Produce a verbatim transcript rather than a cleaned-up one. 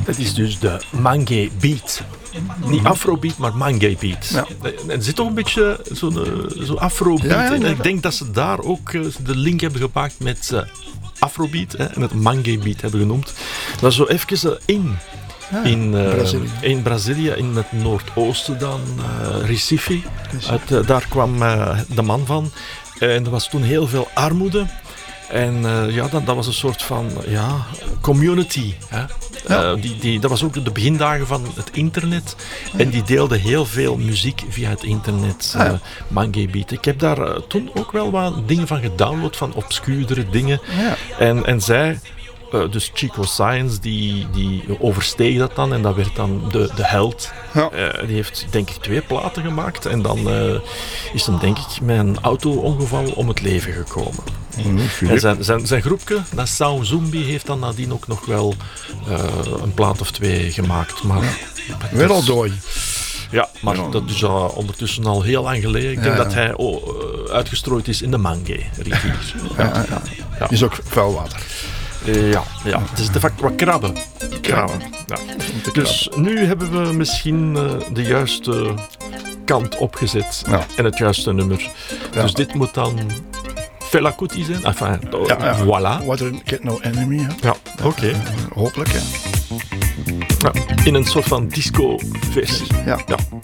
Dat is dus de Mangue Beat. Niet Afrobeat, maar Mangue Beat. Ja. Er zit toch een beetje zo'n zo Afrobeat Ja, ja, in. ja. En ik denk dat ze daar ook uh, de link hebben gemaakt met uh, Afrobeat hè, en het Mangue Beat hebben genoemd. Dat is zo even uh, in. Ja, in, uh, Brazilië. in Brazilië, in het noordoosten dan, uh, Recife. Uit, uh, daar kwam uh, de man van. En er was toen heel veel armoede. En uh, ja, dat, dat was een soort van ja, community. Hè? Ja. Uh, die, die, dat was ook de begindagen van het internet. Ja. En die deelde heel veel muziek via het internet. Uh, ja. Mangue Beat. Ik heb daar uh, toen ook wel wat dingen van gedownload, van obscuurdere dingen. Ja. En, en zij... Uh, dus Chico Science, die, die oversteeg dat dan en dat werd dan de, de held. Ja. Uh, die heeft denk ik twee platen gemaakt en dan uh, is hem denk ik met een auto-ongeval om het leven gekomen. Mm, en zijn, zijn, zijn groepje, Nassau Zombie, heeft dan nadien ook nog wel uh, een plaat of twee gemaakt. Maar ja. Weer al dooi. Ja, maar ja. dat is al ondertussen al heel lang geleden. Ik denk ja, ja. dat hij oh, uh, uitgestrooid is in de Mangue-rivier. Ja, ja, ja. ja. Is ook vuilwater. Uh, ja, ja, het is de facto wat krabben. krabben. Ja. Dus nu hebben we misschien uh, de juiste kant opgezet ja. en het juiste nummer. Ja. Dus dit moet dan Fela Kuti zijn. Enfin, ja, ja. voilà. What a Get No Enemy. Hè? Ja, oké. Okay. Uh, hopelijk, ja. ja. In een soort van disco-versie. Ja. ja.